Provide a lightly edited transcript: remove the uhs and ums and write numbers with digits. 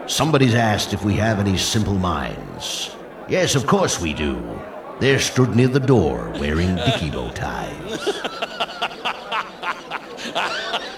Somebody's asked if we have any simple minds. Yes, of course we do. They're stood near the door wearing dicky bow ties.